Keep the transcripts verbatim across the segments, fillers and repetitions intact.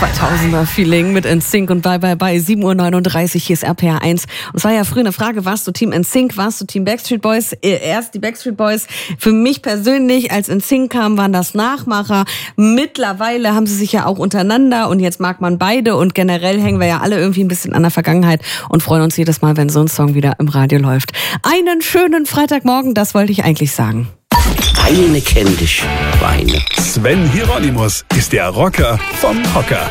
zweitausender-Feeling mit N Sync und Bye Bye Bye, sieben Uhr neununddreißig, hier ist R P R eins. Und es war ja früher eine Frage, warst du Team N Sync, warst du Team Backstreet Boys? Erst die Backstreet Boys. Für mich persönlich, als N Sync kam, waren das Nachmacher. Mittlerweile haben sie sich ja auch untereinander und jetzt mag man beide und generell hängen wir ja alle irgendwie ein bisschen an der Vergangenheit und freuen uns jedes Mal, wenn so ein Song wieder im Radio läuft. Einen schönen Freitagmorgen, das wollte ich eigentlich sagen. Weine kenn dich, Weine. Sven Hieronymus ist der Rocker vom Hocker.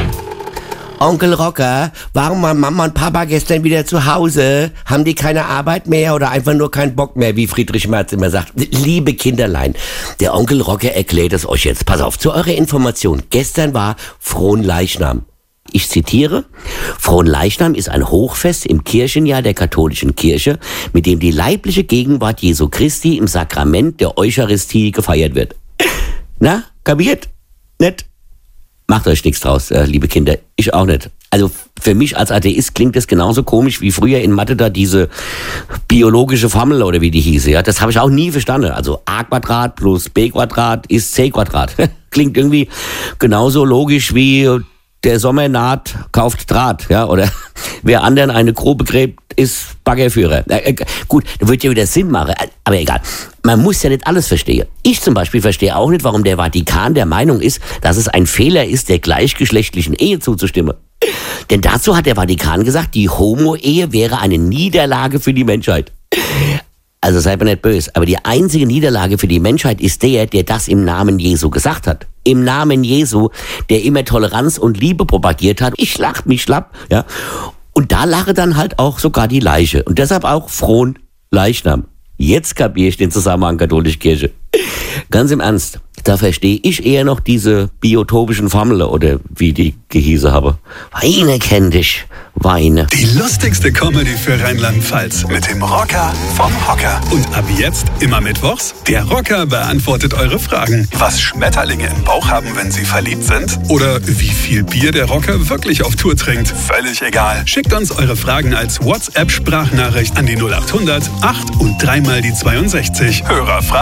Onkel Rocker, warum waren Mama und Papa gestern wieder zu Hause? Haben die keine Arbeit mehr oder einfach nur keinen Bock mehr, wie Friedrich Merz immer sagt? Liebe Kinderlein, der Onkel Rocker erklärt es euch jetzt. Pass auf, zu eurer Information. Gestern war Fronleichnam. Ich zitiere, Fronleichnam ist ein Hochfest im Kirchenjahr der katholischen Kirche, mit dem die leibliche Gegenwart Jesu Christi im Sakrament der Eucharistie gefeiert wird. Na, kapiert? Nett? Macht euch nichts draus, äh, liebe Kinder. Ich auch nicht. Also für mich als Atheist klingt das genauso komisch wie früher in Mathe da diese biologische Formel oder wie die hieße. Ja? Das habe ich auch nie verstanden. Also a Quadrat plus b Quadrat ist c Quadrat. Klingt irgendwie genauso logisch wie der Sommer naht, kauft Draht. Ja? Oder wer anderen eine Grube gräbt, ist Baggerführer. Äh, gut, das wird ja wieder Sinn machen, aber egal. Man muss ja nicht alles verstehen. Ich zum Beispiel verstehe auch nicht, warum der Vatikan der Meinung ist, dass es ein Fehler ist, der gleichgeschlechtlichen Ehe zuzustimmen. Denn dazu hat der Vatikan gesagt, die Homo-Ehe wäre eine Niederlage für die Menschheit. Also seid mir nicht böse, aber die einzige Niederlage für die Menschheit ist der, der das im Namen Jesu gesagt hat. Im Namen Jesu, der immer Toleranz und Liebe propagiert hat. Ich lach mich schlapp, ja. Und da lache dann halt auch sogar die Leiche. Und deshalb auch Fronleichnam. Jetzt kapiere ich den Zusammenhang katholische Kirche. Ganz im Ernst, da verstehe ich eher noch diese biotopischen Formeln oder wie die gehieße habe. Weine kenn dich, Weine. Die lustigste Comedy für Rheinland-Pfalz mit dem Rocker vom Hocker. Und ab jetzt immer mittwochs, der Rocker beantwortet eure Fragen. Was Schmetterlinge im Bauch haben, wenn sie verliebt sind? Oder wie viel Bier der Rocker wirklich auf Tour trinkt? Völlig egal. Schickt uns eure Fragen als WhatsApp-Sprachnachricht an die null acht hundert acht und dreimal die zweiundsechzig. Hörerfragen.